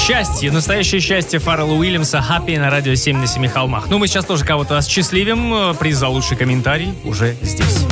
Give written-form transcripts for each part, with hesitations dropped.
Счастье, настоящее счастье Фаррелла Уильямса, «Happy» на радио 7 на 7 холмах. Ну, мы сейчас тоже кого-то осчастливим. Приз за лучший комментарий уже здесь.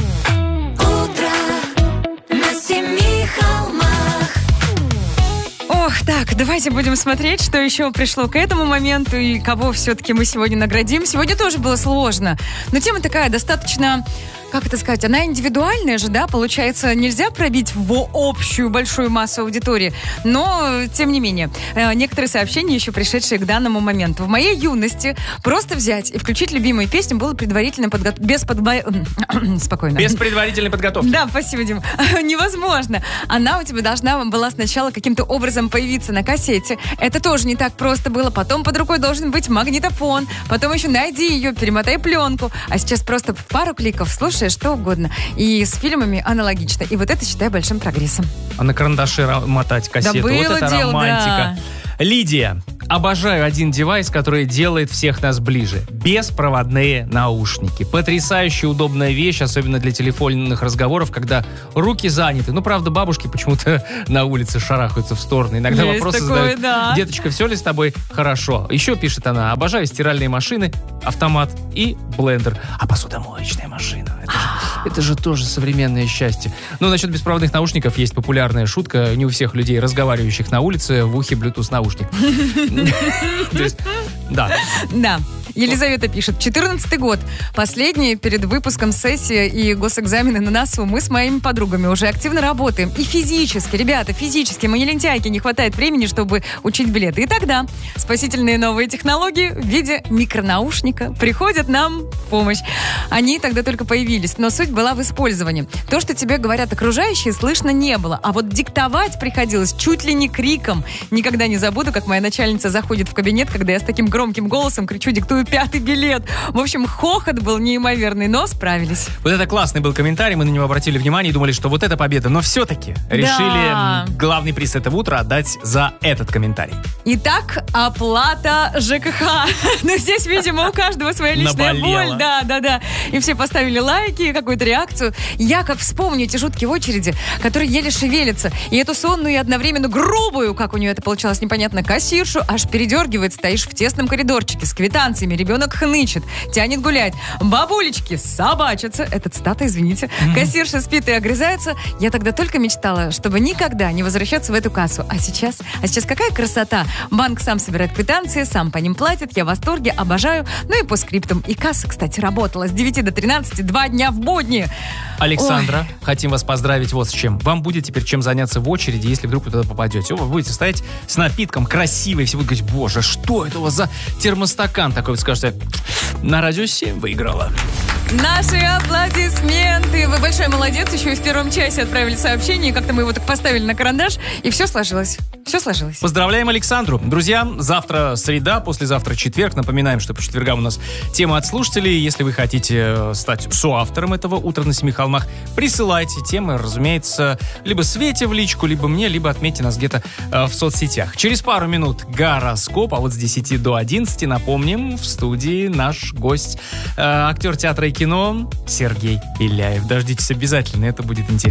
Так, давайте будем смотреть, что еще пришло к этому моменту и кого все-таки мы сегодня наградим. Сегодня тоже было сложно, но тема такая достаточно, как это сказать, она индивидуальная же, да, получается, нельзя пробить в общую большую массу аудитории, но, тем не менее, некоторые сообщения, еще пришедшие к данному моменту. В моей юности просто взять и включить любимую песню было предварительно спокойно. Без предварительной подготовки. Да, спасибо, Дим. Невозможно. Она у тебя должна была сначала каким-то образом появиться на кассете. Это тоже не так просто было. Потом под рукой должен быть магнитофон. Потом еще найди ее, перемотай пленку. А сейчас просто в пару кликов слушай что угодно. И с фильмами аналогично. И вот это считаю большим прогрессом. А на карандаше мотать кассету. Да, было вот это дело, романтика. Да. Лидия. Обожаю один девайс, который делает всех нас ближе. Беспроводные наушники. Потрясающе удобная вещь, особенно для телефонных разговоров, когда руки заняты. Ну, правда, бабушки почему-то на улице шарахаются в стороны. Иногда есть вопросы такое, задают. да. Деточка, все ли с тобой хорошо? Еще пишет она. Обожаю стиральные машины, автомат и блендер. А посудомоечная машина. Это же тоже современное счастье. Но насчет беспроводных наушников есть популярная шутка. Не у всех людей, разговаривающих на улице, в ухе Bluetooth наушник. То есть, да. Да. Елизавета пишет. 14-й год. Последний перед выпуском сессии и госэкзамены на носу. Мы с моими подругами уже активно работаем. И физически, ребята, физически. Мы не лентяйки, не хватает времени, чтобы учить билеты. И тогда спасительные новые технологии в виде микронаушника приходят нам в помощь. Они тогда только появились, но суть была в использовании. То, что тебе говорят окружающие, слышно не было. А вот диктовать приходилось чуть ли не криком. Никогда не забуду, как моя начальница заходит в кабинет, когда я с таким громким голосом кричу, диктую 5-й билет. В общем, хохот был неимоверный, но справились. Вот это классный был комментарий, мы на него обратили внимание и думали, что вот это победа. Но все-таки решили главный приз этого утра отдать за этот комментарий. Итак, оплата ЖКХ. Ну, здесь, видимо, у каждого своя личная боль. Да. И все поставили лайки, какую-то реакцию. Я как вспомню эти жуткие очереди, которые еле шевелятся. И эту сонную и одновременно грубую, как у нее это получалось непонятно, кассиршу аж передергивает. Стоишь в тесном коридорчике с квитанциями, ребенок хнычет, тянет гулять. Бабулечки собачатся. Это цитата, извините. Кассирша спит и огрызается. Я тогда только мечтала, чтобы никогда не возвращаться в эту кассу. А сейчас какая красота. Банк сам собирает квитанции, сам по ним платит. Я в восторге, обожаю. Ну и по скриптам. И касса, кстати, работала с 9 до 13, 2 дня в будни. Александра, хотим вас поздравить вот с чем. Вам будет теперь чем заняться в очереди, если вдруг вы туда попадете. Вы будете стоять с напитком красивый, все будут говорить, боже, что это у вас за термостакан такой? Вы скажете, на радио 7 выиграла. Наши аплодисменты. Вы большой молодец. Еще и в первом часе отправили сообщение. Как-то мы его так поставили на карандаш. И все сложилось. Поздравляем Александру. Друзья, завтра среда, послезавтра четверг. Напоминаем, что по четвергам у нас тема от слушателей. Если вы хотите стать соавтором этого «Утра на Семи холмах», присылайте темы, разумеется, либо Свете в личку, либо мне, либо отметьте нас где-то в соцсетях. Через пару минут гороскоп, а вот с 10 до 11, напомним, в студии наш гость, актер театра и кино Сергей Беляев. Дождитесь обязательно, это будет интересно.